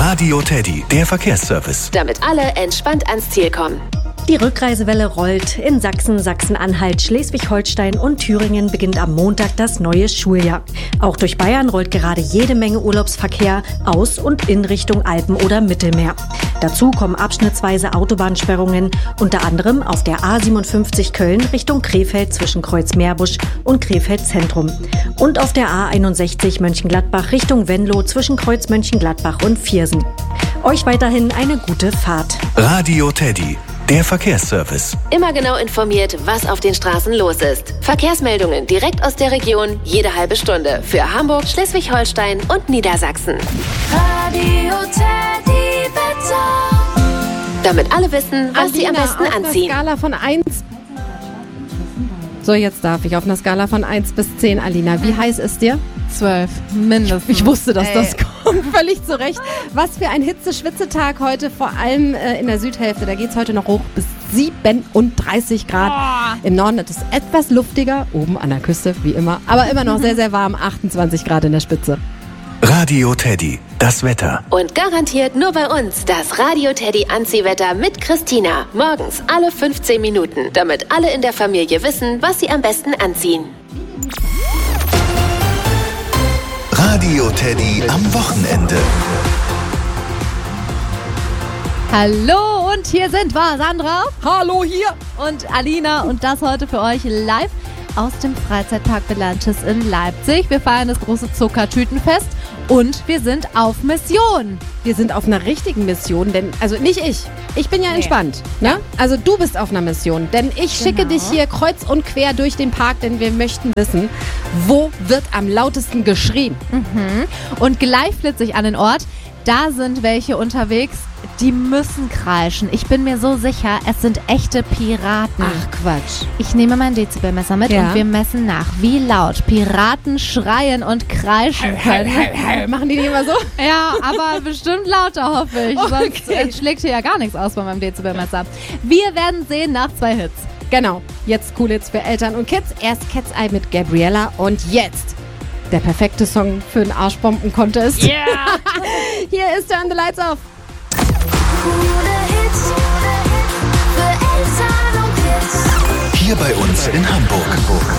Radio Teddy, der Verkehrsservice. Damit alle entspannt ans Ziel kommen. Die Rückreisewelle rollt. In Sachsen, Sachsen-Anhalt, Schleswig-Holstein und Thüringen beginnt am Montag das neue Schuljahr. Auch durch Bayern rollt gerade jede Menge Urlaubsverkehr aus und in Richtung Alpen oder Mittelmeer. Dazu kommen abschnittsweise Autobahnsperrungen, unter anderem auf der A57 Köln Richtung Krefeld zwischen Kreuz-Meerbusch und Krefeld Zentrum. Und auf der A61 Mönchengladbach Richtung Venlo zwischen Kreuz Mönchengladbach und Viersen. Euch weiterhin eine gute Fahrt. Radio Teddy, der Verkehrsservice. Immer genau informiert, was auf den Straßen los ist. Verkehrsmeldungen direkt aus der Region, jede halbe Stunde. Für Hamburg, Schleswig-Holstein und Niedersachsen. Radio Teddy Wetter. Damit alle wissen, was sie am besten anziehen. Auf einer Skala von 1. So, jetzt darf ich. Auf einer Skala von 1 bis 10, Alina. Wie heiß ist dir? 12, mindestens. Ich wusste, dass das kommt. Völlig zu Recht. Was für ein Hitze-Schwitze-Tag heute, vor allem in der Südhälfte. Da geht es heute noch hoch bis 37 Grad. Im Norden ist es etwas luftiger, oben an der Küste, wie immer. Aber immer noch sehr, sehr warm, 28 Grad in der Spitze. Radio Teddy, das Wetter. Und garantiert nur bei uns das Radio Teddy Anziehwetter mit Christina. Morgens alle 15 Minuten, damit alle in der Familie wissen, was sie am besten anziehen. Radio Teddy am Wochenende. Hallo und hier sind wir, Sandra. Hallo hier. Und Alina und das heute für euch live aus dem Freizeitpark Belanches in Leipzig. Wir feiern das große Zuckertütenfest und wir sind auf Mission. Wir sind auf einer richtigen Mission, denn, also nicht ich. Ich bin ja entspannt, ne? Also du bist auf einer Mission, denn ich schicke dich hier kreuz und quer durch den Park, denn wir möchten wissen, wo wird am lautesten geschrien? Und gleich flitze ich an den Ort. Da sind welche unterwegs, die müssen kreischen. Ich bin mir so sicher, es sind echte Piraten. Ach Quatsch. Ich nehme mein Dezibelmesser mit und wir messen nach, wie laut Piraten schreien und kreischen können. Machen die nicht immer so? Ja, aber bestimmt lauter, hoffe ich. Sonst schlägt hier ja gar nichts aus bei meinem Dezibelmesser. Wir werden sehen nach 2 Hits. Genau, jetzt cool Hits für Eltern und Kids. Erst Cat's Eye mit Gabriella und jetzt der perfekte Song für einen Arschbomben-Contest. Yeah! Hier ist Turn the Lights Off. Hier bei uns in Hamburg.